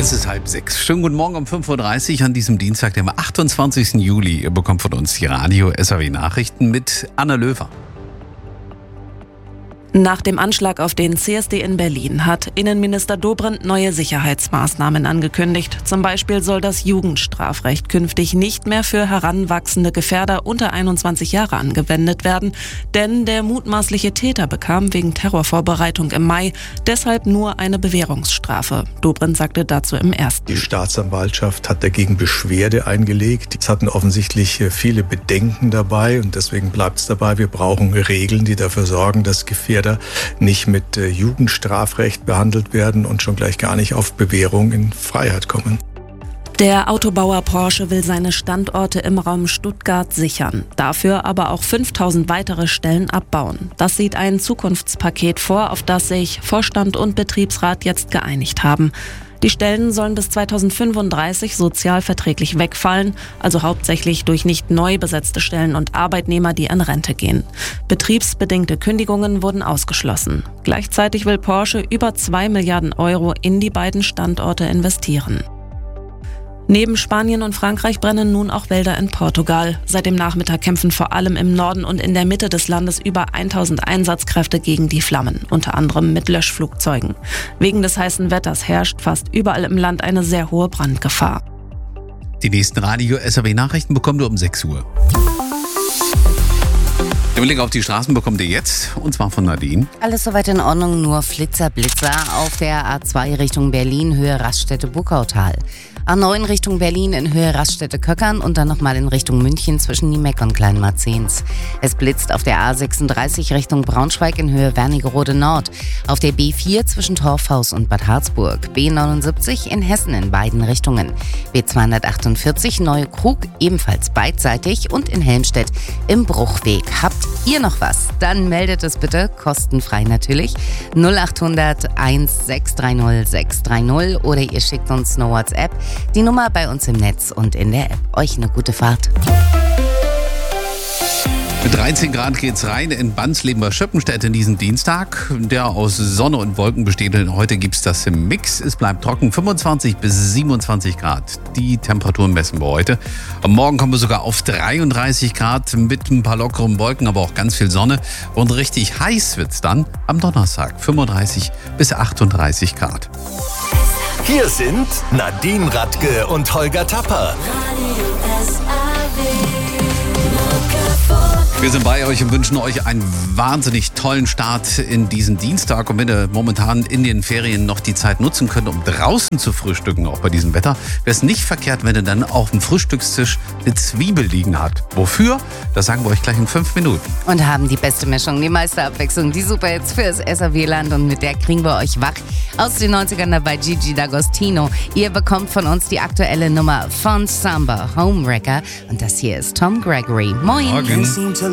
Es ist 5:30. Schönen guten Morgen um 5:30 Uhr an diesem Dienstag, dem 28. Juli. Ihr bekommt von uns die Radio-SAW-Nachrichten mit Anna Löwer. Nach dem Anschlag auf den CSD in Berlin hat Innenminister Dobrindt neue Sicherheitsmaßnahmen angekündigt. Zum Beispiel soll das Jugendstrafrecht künftig nicht mehr für heranwachsende Gefährder unter 21 Jahre angewendet werden, denn der mutmaßliche Täter bekam wegen Terrorvorbereitung im Mai deshalb nur eine Bewährungsstrafe. Dobrindt sagte dazu im Ersten. Die Staatsanwaltschaft hat dagegen Beschwerde eingelegt. Es hatten offensichtlich viele Bedenken dabei und deswegen bleibt es dabei, wir brauchen Regeln, die dafür sorgen, dass Gefährder nicht mit Jugendstrafrecht behandelt werden und schon gleich gar nicht auf Bewährung in Freiheit kommen. Der Autobauer Porsche will seine Standorte im Raum Stuttgart sichern, dafür aber auch 5000 weitere Stellen abbauen. Das sieht ein Zukunftspaket vor, auf das sich Vorstand und Betriebsrat jetzt geeinigt haben. Die Stellen sollen bis 2035 sozialverträglich wegfallen, also hauptsächlich durch nicht neu besetzte Stellen und Arbeitnehmer, die in Rente gehen. Betriebsbedingte Kündigungen wurden ausgeschlossen. Gleichzeitig will Porsche über 2 Milliarden Euro in die beiden Standorte investieren. Neben Spanien und Frankreich brennen nun auch Wälder in Portugal. Seit dem Nachmittag kämpfen vor allem im Norden und in der Mitte des Landes über 1000 Einsatzkräfte gegen die Flammen, unter anderem mit Löschflugzeugen. Wegen des heißen Wetters herrscht fast überall im Land eine sehr hohe Brandgefahr. Die nächsten Radio-SAW-Nachrichten bekommt ihr um 6 Uhr. Den Blick auf die Straßen bekommt ihr jetzt, und zwar von Nadine. Alles soweit in Ordnung, nur Blitzer auf der A2 Richtung Berlin, Höhe Raststätte-Buckautal. A9 Richtung Berlin in Höhe Raststätte-Köckern und dann nochmal in Richtung München zwischen Niemeck und Kleinmarzens. Es blitzt auf der A36 Richtung Braunschweig in Höhe Wernigerode Nord. Auf der B4 zwischen Torfhaus und Bad Harzburg. B79 in Hessen in beiden Richtungen. B248 Neue Krug ebenfalls beidseitig und in Helmstedt im Bruchweg. Habt ihr noch was? Dann meldet es bitte, kostenfrei natürlich, 0800 1630 630 oder ihr schickt uns eine WhatsApp. Die Nummer bei uns im Netz und in der App. Euch eine gute Fahrt. Mit 13 Grad geht's rein in Bansleben bei Schöppenstedt in diesen Dienstag, der aus Sonne und Wolken besteht. Heute gibt's das im Mix. Es bleibt trocken, 25 bis 27 Grad. Die Temperaturen messen wir heute. Am Morgen kommen wir sogar auf 33 Grad mit ein paar lockeren Wolken, aber auch ganz viel Sonne. Und richtig heiß wird's dann am Donnerstag, 35 bis 38 Grad. Hier sind Nadine Radke und Holger Tapper. Wir sind bei euch und wünschen euch einen wahnsinnig tollen Start in diesen Dienstag. Und wenn ihr momentan in den Ferien noch die Zeit nutzen könnt, um draußen zu frühstücken, auch bei diesem Wetter, wäre es nicht verkehrt, wenn ihr dann auf dem Frühstückstisch eine Zwiebel liegen habt. Wofür? Das sagen wir euch gleich in 5 Minuten. Und haben die beste Mischung, die meiste Abwechslung, die Superhits fürs SAW-Land und mit der kriegen wir euch wach. Aus den 90ern dabei Gigi D'Agostino. Ihr bekommt von uns die aktuelle Nummer von Samba, Homewrecker. Und das hier ist Tom Gregory. Moin. Morgen.